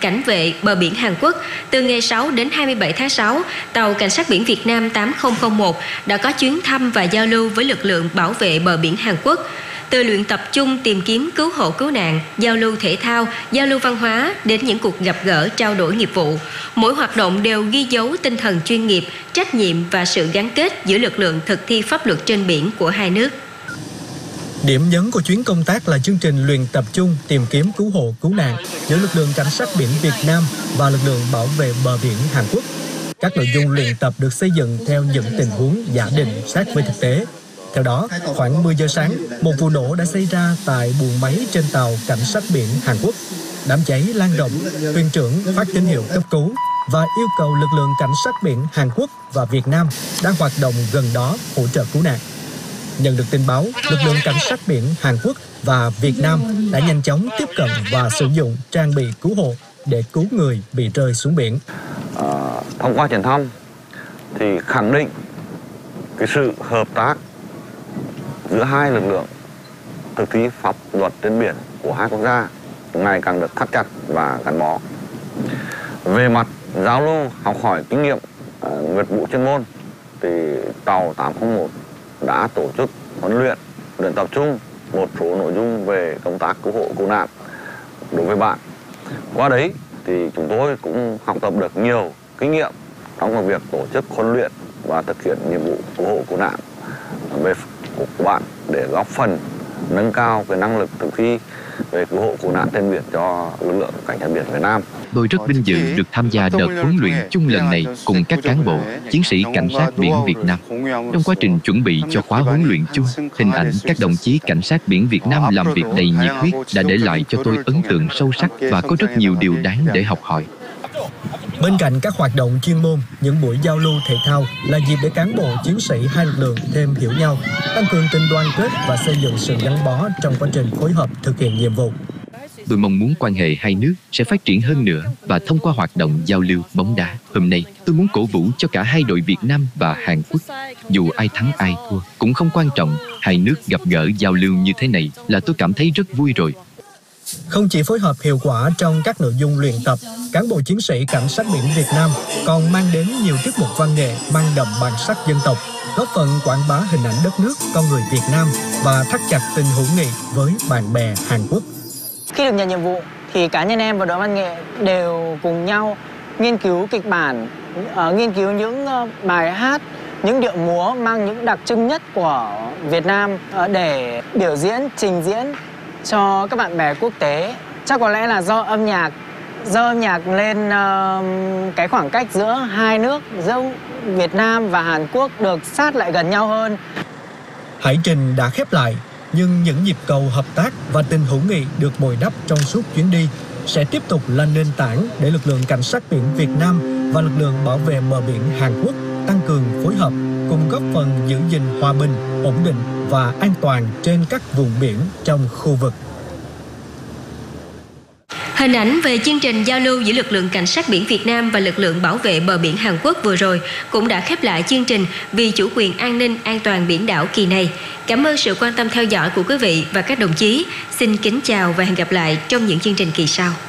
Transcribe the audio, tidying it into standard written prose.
cảnh vệ bờ biển Hàn Quốc. Từ ngày 6 đến 27 tháng 6, tàu Cảnh sát biển Việt Nam 8001 đã có chuyến thăm và giao lưu với lực lượng bảo vệ bờ biển Hàn Quốc. Từ luyện tập chung tìm kiếm cứu hộ cứu nạn, giao lưu thể thao, giao lưu văn hóa đến những cuộc gặp gỡ trao đổi nghiệp vụ, mỗi hoạt động đều ghi dấu tinh thần chuyên nghiệp, trách nhiệm và sự gắn kết giữa lực lượng thực thi pháp luật trên biển của hai nước. Điểm nhấn của chuyến công tác là chương trình luyện tập chung tìm kiếm cứu hộ cứu nạn giữa lực lượng cảnh sát biển Việt Nam và lực lượng bảo vệ bờ biển Hàn Quốc. Các nội dung luyện tập được xây dựng theo những tình huống giả định sát với thực tế. Theo đó, khoảng 10 giờ sáng, một vụ nổ đã xảy ra tại buồng máy trên tàu Cảnh sát biển Hàn Quốc. Đám cháy lan rộng, thuyền trưởng phát tín hiệu cấp cứu và yêu cầu lực lượng cảnh sát biển Hàn Quốc và Việt Nam đang hoạt động gần đó hỗ trợ cứu nạn. Nhận được tin báo, lực lượng cảnh sát biển Hàn Quốc và Việt Nam đã nhanh chóng tiếp cận và sử dụng trang bị cứu hộ để cứu người bị rơi xuống biển. Thông qua chuyến thăm thì khẳng định cái sự hợp tác giữa hai lực lượng thực thi pháp luật trên biển của hai quốc gia ngày càng được thắt chặt và gắn bó. Về mặt giao lưu, học hỏi kinh nghiệm, nghiệp vụ chuyên môn thì tàu 801 đã tổ chức luyện tập trung một số nội dung về công tác cứu hộ cứu nạn đối với bạn. Qua đấy thì chúng tôi cũng học tập được nhiều kinh nghiệm trong việc tổ chức huấn luyện và thực hiện nhiệm vụ cứu hộ cứu nạn của bạn để góp phần nâng cao cái năng lực thực thi về cứu hộ cứu nạn trên biển cho lực lượng cảnh sát biển Việt Nam. Tôi rất vinh dự được tham gia đợt huấn luyện chung lần này cùng các cán bộ, chiến sĩ cảnh sát biển Việt Nam. Trong quá trình chuẩn bị cho khóa huấn luyện chung, hình ảnh các đồng chí cảnh sát biển Việt Nam làm việc đầy nhiệt huyết đã để lại cho tôi ấn tượng sâu sắc và có rất nhiều điều đáng để học hỏi. Bên cạnh các hoạt động chuyên môn, những buổi giao lưu thể thao là dịp để cán bộ chiến sĩ hai lực lượng thêm hiểu nhau, tăng cường tình đoàn kết và xây dựng sự gắn bó trong quá trình phối hợp thực hiện nhiệm vụ. Tôi mong muốn quan hệ hai nước sẽ phát triển hơn nữa và thông qua hoạt động giao lưu bóng đá. Hôm nay, tôi muốn cổ vũ cho cả hai đội Việt Nam và Hàn Quốc. Dù ai thắng ai thua cũng không quan trọng, hai nước gặp gỡ giao lưu như thế này là tôi cảm thấy rất vui rồi. Không chỉ phối hợp hiệu quả trong các nội dung luyện tập, cán bộ chiến sĩ cảnh sát biển Việt Nam còn mang đến nhiều tiết mục văn nghệ mang đậm bản sắc dân tộc, góp phần quảng bá hình ảnh đất nước, con người Việt Nam và thắt chặt tình hữu nghị với bạn bè Hàn Quốc. Khi được nhận nhiệm vụ thì cá nhân em và đội văn nghệ đều cùng nhau nghiên cứu kịch bản, nghiên cứu những bài hát, những điệu múa mang những đặc trưng nhất của Việt Nam để biểu diễn, trình diễn cho các bạn bè quốc tế. Chắc có lẽ là do âm nhạc lên cái khoảng cách giữa hai nước, giữa Việt Nam và Hàn Quốc được sát lại gần nhau hơn. Hải trình đã khép lại, nhưng những nhịp cầu hợp tác và tình hữu nghị được bồi đắp trong suốt chuyến đi sẽ tiếp tục là nền tảng để lực lượng cảnh sát biển Việt Nam và lực lượng bảo vệ bờ biển Hàn Quốc tăng cường phối hợp, cùng góp phần giữ gìn hòa bình, ổn định và an toàn trên các vùng biển trong khu vực. Hình ảnh về chương trình giao lưu giữa lực lượng cảnh sát biển Việt Nam và lực lượng bảo vệ bờ biển Hàn Quốc vừa rồi cũng đã khép lại chương trình Vì chủ quyền an ninh an toàn biển đảo kỳ này. Cảm ơn sự quan tâm theo dõi của quý vị và các đồng chí. Xin kính chào và hẹn gặp lại trong những chương trình kỳ sau.